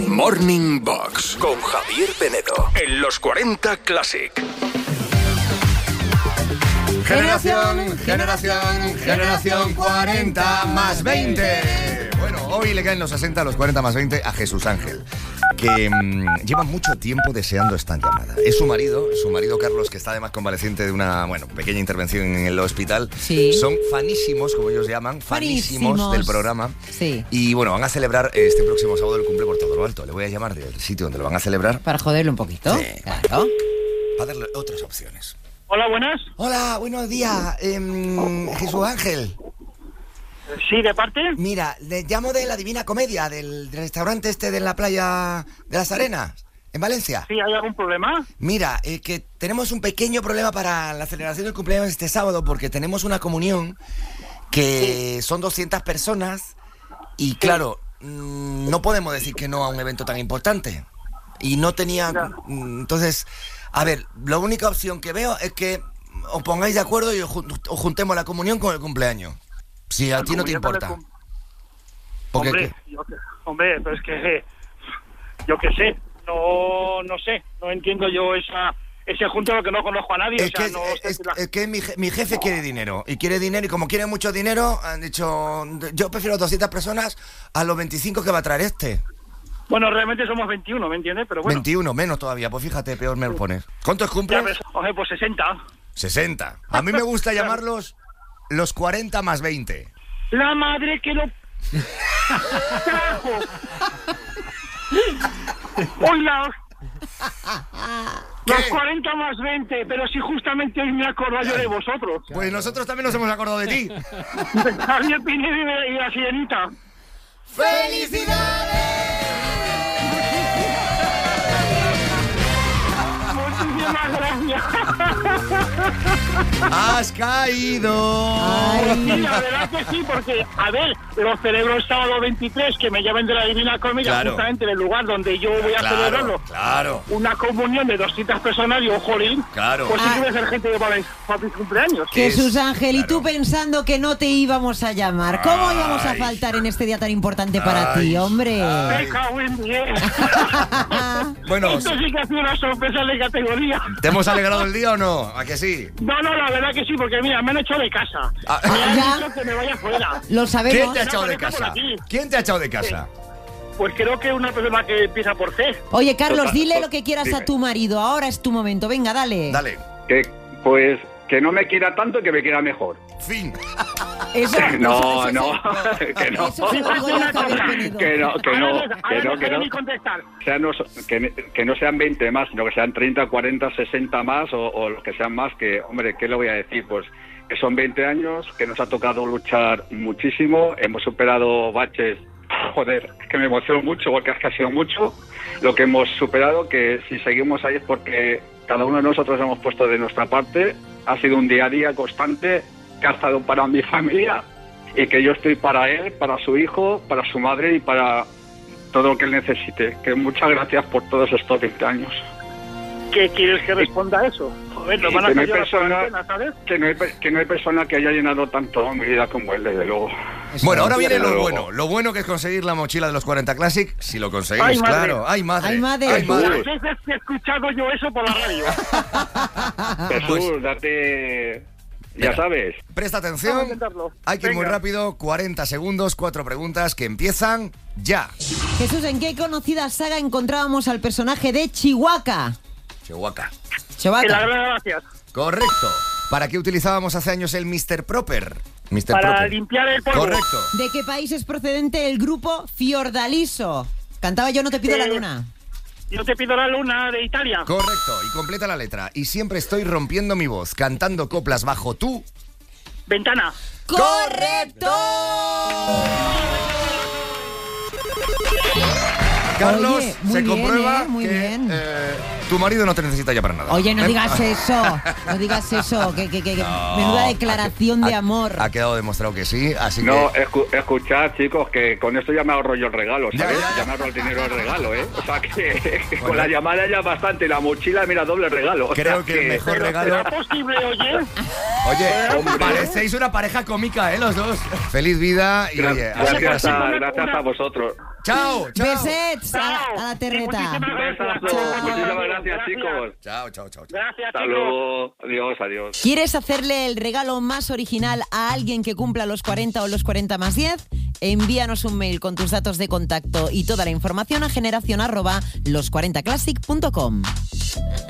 Morning Box con Javier Penedo en los 40 Classic. Generación 40 más 20. Bueno, hoy le caen los 60 a los 40 más 20 a Jesús Ángel, que lleva mucho tiempo deseando esta llamada. Es su marido Carlos, que está además convaleciente de una pequeña intervención en el hospital. Sí. Son fanísimos, como ellos llaman, fanísimos del programa. Sí. Y bueno, van a celebrar este próximo sábado el cumple por todo lo alto. Le voy a llamar del sitio donde lo van a celebrar. Para joderlo un poquito. Sí. Claro. Para darle otras opciones. Hola, buenas. Hola, buenos días, Jesús Ángel. Sí, ¿de parte? Mira, le llamo de la Divina Comedia, del restaurante este de la playa de las Arenas, en Valencia. Sí, ¿hay algún problema? Mira, que tenemos un pequeño problema para la celebración del cumpleaños este sábado, porque tenemos una comunión que son 200 personas y claro, no podemos decir que no a un evento tan importante. Y no tenía... Entonces, a ver, la única opción que veo es que os pongáis de acuerdo y os juntemos la comunión con el cumpleaños. Si a ti no te importa. Hombre, pero es que... Yo qué sé. No sé. No entiendo yo ese junto lo que no conozco a nadie. Es que mi jefe quiere dinero. Y como quiere mucho dinero, han dicho... Yo prefiero 200 personas a los 25 que va a traer este. Bueno, realmente somos 21, ¿me entiendes? Pero bueno. 21, menos todavía. Pues fíjate, peor me lo pones. ¿Cuántos cumples? Pues 60. 60. A mí me gusta llamarlos los 40 más 20. La madre que lo... trajo. Hola. Los 40 más 20, pero si justamente hoy me acuerdo yo de vosotros. Pues nosotros también nos hemos acordado de ti. Javier Pinedo y la sirenita. ¡Felicidades! Muchísimas gracias. ¡Has caído! Sí, la verdad que sí, porque, a ver, lo celebro el sábado 23, que me llamen de la Divina Comedia, claro, justamente en el lugar donde yo voy a celebrarlo. Claro. Una comunión de 200 personas y un jolín. Claro. Pues sí que voy a ser gente para mis cumpleaños. Jesús Ángel, claro. Y tú pensando que no te íbamos a llamar. ¿Cómo íbamos a faltar en este día tan importante para ti, hombre? Me cago en 10. Bueno, esto sí que ha sido una sorpresa de categoría. ¿te hemos alegrado el día o no? ¿A que sí? No, la verdad que sí, porque mira, me han echado de casa. Me han dicho que me vaya fuera. Lo sabemos. ¿Quién te ha echado de casa? ¿Quién te ha echado de casa? Pues creo que una persona que empieza por C. Oye, Carlos, dile lo que quieras a tu marido. Ahora es tu momento. Venga, dale. Dale. Que no me quiera tanto, que me quiera mejor. Fin. Eso, que no. Eso es algo de Javier Penedo. Que no sean 20 más, sino que sean 30, 40, 60 más o los que sean más, que, hombre, ¿qué le voy a decir? Pues que son 20 años, que nos ha tocado luchar muchísimo, hemos superado baches, joder, que me emociono mucho porque es que ha sido mucho lo que hemos superado, que si seguimos ahí es porque cada uno de nosotros hemos puesto de nuestra parte, ha sido un día a día constante, que ha estado para mi familia y que yo estoy para él, para su hijo, para su madre y para todo lo que él necesite. Que muchas gracias por todos estos 20 años. ¿Qué quieres que responda a eso? Joder, nos van a que no hay callar persona, la cuarentena, ¿sabes? que no hay persona que haya llenado tanto mi vida como él, desde luego. Bueno, ahora viene lo bueno. Lo bueno que es conseguir la mochila de los 40 Classic, si lo conseguís, ¡Ay, madre! claro. ¡Ay, madre! ¡Ay, madre! ¡Ay, madre! Las veces que he escuchado yo eso por la radio. Jesús, date... Mira, ya sabes. Presta Vamos a atención. intentarlo. Hay que ir muy Venga. rápido. 40 segundos, 4 preguntas que empiezan ya. Jesús, ¿en qué conocida saga encontrábamos al personaje de Chihuahua? Chihuahua. Que la Chihuahua. gracias. Correcto. ¿Para qué utilizábamos hace años el Mr. Proper? Mr. Para Proper. limpiar el polvo. Correcto. ¿De qué país es procedente el grupo Fiordaliso? Cantaba Yo no te pido la luna. Yo te pido la luna de Italia. Correcto. Y completa la letra. Y siempre estoy rompiendo mi voz, cantando coplas bajo tú. Ventana. ¡Correcto! Carlos, Oye, muy se bien, comprueba muy que bien. tu marido no te necesita ya para nada. Oye, no digas eso. No digas eso. Que menuda declaración de amor. Ha quedado demostrado que sí, así No, que... escuchad, chicos, que con esto ya me ahorro yo el regalo, ¿sabes? Ya me ahorro el dinero del regalo, ¿eh? O sea, que con la llamada ya bastante. La mochila, mira, doble regalo. Creo que el mejor regalo... ¿Es posible, oye? Oye, parecéis una pareja cómica, los dos. Feliz vida y oye, gracias a vosotros. Chao, chao. Besets a la terreta. Muchísimas gracias, chicos. Chao. Gracias, Hasta chicos. luego. Adiós. ¿Quieres hacerle el regalo más original a alguien que cumpla los 40 o los 40 más 10? Envíanos un mail con tus datos de contacto y toda la información a generación@los40classic.com.